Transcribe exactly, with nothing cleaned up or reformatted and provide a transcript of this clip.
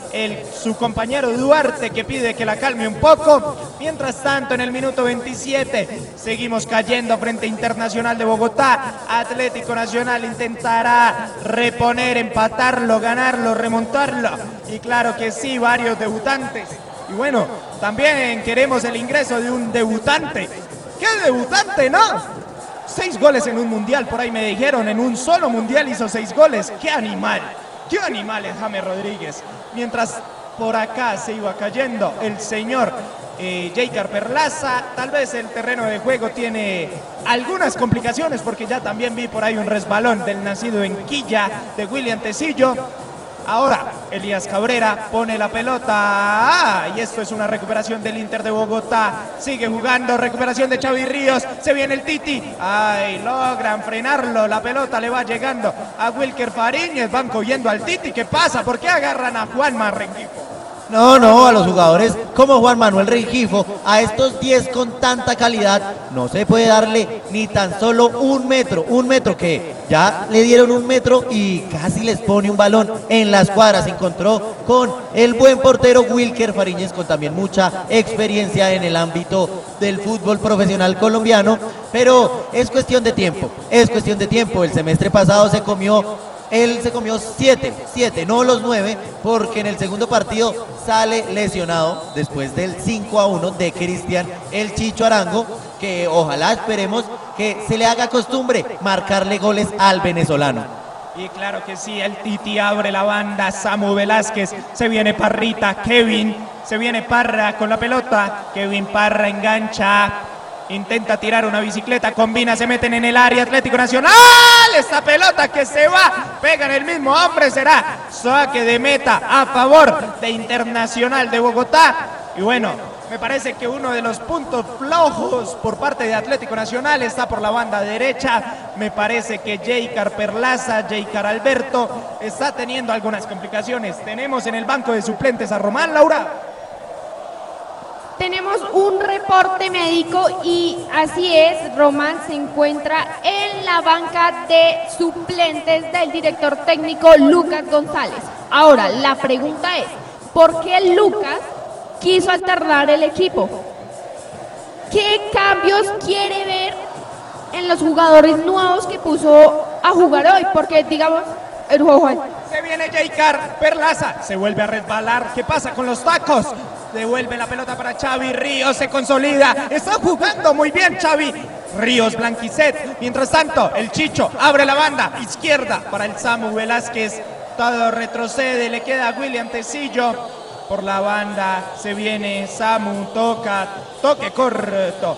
el, su compañero Duarte, que pide que la calme un poco. Mientras tanto, en el minuto veintisiete, seguimos cayendo frente a Internacional de Bogotá. Atlético Nacional intentará reponer, empatarlo, ganarlo, remontarlo. Y claro que sí, varios debutantes. Y bueno, también queremos el ingreso de un debutante. ¿Qué debutante, no? Seis goles en un mundial, por ahí me dijeron, en un solo mundial hizo seis goles. ¡Qué animal! ¡Qué animal es James Rodríguez! Mientras por acá se iba cayendo el señor eh, Jeicar Perlaza. Tal vez el terreno de juego tiene algunas complicaciones, porque ya también vi por ahí un resbalón del nacido en Quilla, de William Tecillo. Ahora Elías Cabrera pone la pelota, ah, y esto es una recuperación del Inter de Bogotá. Sigue jugando, recuperación de Xavi Ríos, se viene el Titi, ay, logran frenarlo, la pelota le va llegando a Wilker Fariñez, van cogiendo al Titi. ¿Qué pasa? ¿Por qué agarran a Juanma Rengifo? No, no, a los jugadores como Juan Manuel Rengifo, a estos diez con tanta calidad, no se puede darle ni tan solo un metro, un metro que ya le dieron un metro y casi les pone un balón en las cuadras. Se encontró con el buen portero Wilker Fariñez, con también mucha experiencia en el ámbito del fútbol profesional colombiano, pero es cuestión de tiempo, es cuestión de tiempo. El semestre pasado se comió Él se comió siete, siete, no los nueve, porque en el segundo partido sale lesionado después del cinco a uno de Cristian el Chicho Arango, que ojalá esperemos que se le haga costumbre marcarle goles al venezolano. Y claro que sí, el Titi abre la banda, Samu Velázquez, se viene Parrita, Kevin, se viene Parra con la pelota, Kevin Parra engancha, intenta tirar una bicicleta, combina, se meten en el área, Atlético Nacional, esta pelota que se va, pega en el mismo hombre, será saque de meta a favor de Internacional de Bogotá. Y bueno, me parece que uno de los puntos flojos por parte de Atlético Nacional está por la banda derecha. Me parece que Jeicar Perlaza, Jeicar Alberto, está teniendo algunas complicaciones. Tenemos en el banco de suplentes a Román, Laura. Tenemos un reporte médico y así es, Román se encuentra en la banca de suplentes del director técnico Lucas González. Ahora, la pregunta es, ¿por qué Lucas quiso alternar el equipo? ¿Qué cambios quiere ver en los jugadores nuevos que puso a jugar hoy? Porque, digamos, el juego... Se viene Jeicar Perlaza, se vuelve a resbalar. ¿Qué pasa con los tacos? Devuelve la pelota para Xavi Ríos, se consolida. Está jugando muy bien Xavi Ríos Blanquicet. Mientras tanto, el Chicho abre la banda izquierda para el Samu Velázquez. Todo retrocede, le queda a William Tecillo. Por la banda se viene Samu, toca, toque corto.